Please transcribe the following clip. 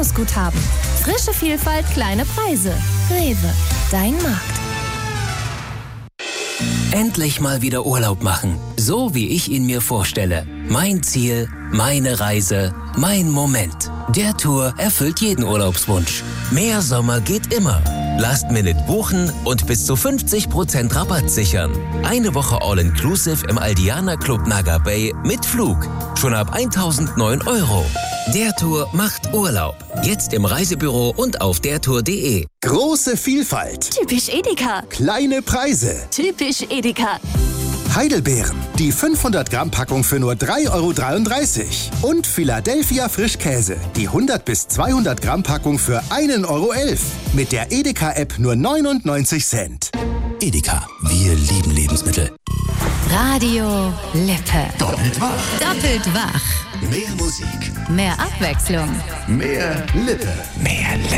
Bonusguthaben. Frische Vielfalt, kleine Preise. Rewe, dein Markt. Endlich mal wieder Urlaub machen, so wie ich ihn mir vorstelle. Mein Ziel, meine Reise, mein Moment. Der Tour erfüllt jeden Urlaubswunsch. Mehr Sommer geht immer. Last-Minute buchen und bis zu 50% Rabatt sichern. Eine Woche All-Inclusive im Aldiana Club Naga Bay mit Flug. Schon ab 1.009 €. Der Tour macht Urlaub. Jetzt im Reisebüro und auf dertour.de. Große Vielfalt. Typisch Edeka. Kleine Preise. Typisch Edeka. Heidelbeeren. Die 500 Gramm Packung für nur 3,33 €. Und Philadelphia Frischkäse. Die 100 bis 200 Gramm Packung für 1,11 €. Mit der Edeka-App nur 99 Cent. Edeka, wir lieben Lebensmittel. Radio Lippe. Doppelt wach. Doppelt wach. Mehr Musik. Mehr Abwechslung. Mehr Lippe. Mehr Lippe.